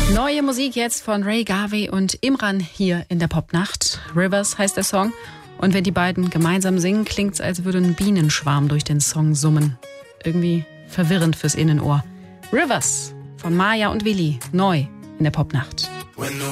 Neue Musik jetzt von Ray Garvey und Imran hier in der Popnacht. Rivers heißt der Song. Und wenn die beiden gemeinsam singen, klingt's, als würde ein Bienenschwarm durch den Song summen. Irgendwie verwirrend fürs Innenohr. Rivers von Maya und Willi, neu in der Popnacht.